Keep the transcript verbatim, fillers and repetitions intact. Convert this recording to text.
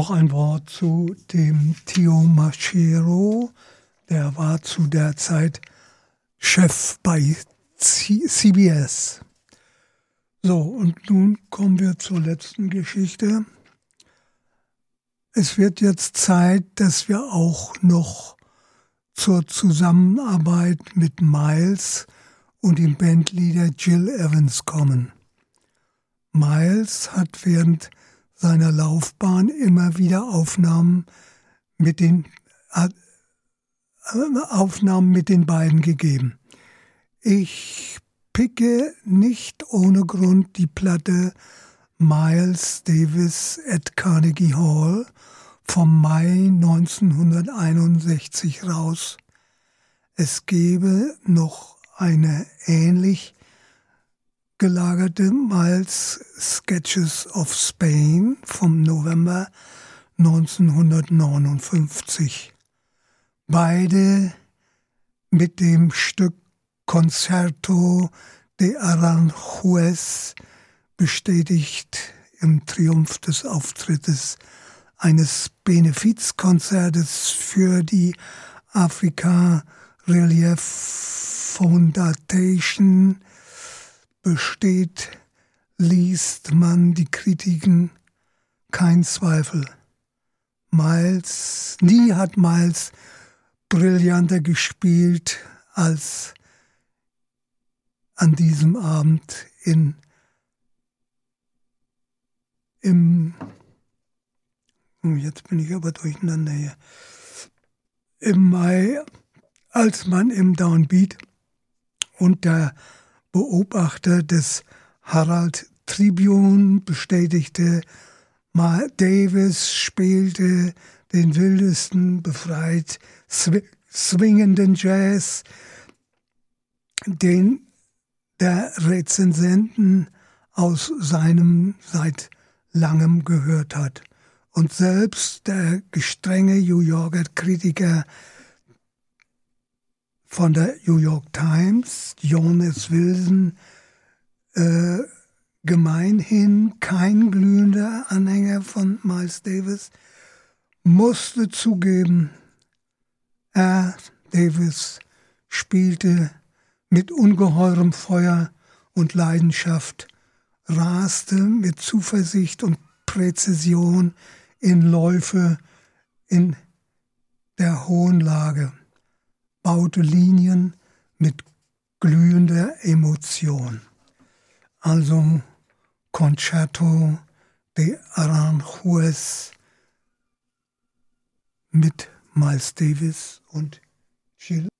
Noch ein Wort zu dem Tio Macero. Der war zu der Zeit Chef bei C B S. So, und nun kommen wir zur letzten Geschichte. Es wird jetzt Zeit, dass wir auch noch zur Zusammenarbeit mit Miles und dem Bandleader Gil Evans kommen. Miles hat während seiner Laufbahn immer wieder Aufnahmen mit den äh, Aufnahmen mit den beiden gegeben. Ich picke nicht ohne Grund die Platte Miles Davis at Carnegie Hall vom Mai neunzehnhunderteinundsechzig raus. Es gäbe noch eine ähnlich gelagerte Miles Sketches of Spain vom November neunzehnhundertneunundfünfzig. Beide mit dem Stück Concerto de Aranjuez bestätigt im Triumph des Auftrittes eines Benefizkonzertes für die Africa Relief Foundation besteht, liest man die Kritiken, kein Zweifel. Miles, nie hat Miles brillanter gespielt als an diesem Abend in im jetzt bin ich aber durcheinander hier im Mai, als man im Downbeat und der Beobachter des Herald Tribune bestätigte, Davis spielte den wildesten, befreit swingenden Jazz, den der Rezensenten aus seinem seit langem gehört hat. Und selbst der gestrenge New Yorker Kritiker von der New York Times, Jonas Wilson, äh, gemeinhin kein glühender Anhänger von Miles Davis, musste zugeben, er, Davis, spielte mit ungeheurem Feuer und Leidenschaft, raste mit Zuversicht und Präzision in Läufe in der hohen Lage, baute Linien mit glühender Emotion. Also Concerto de Aranjuez mit Miles Davis und Gil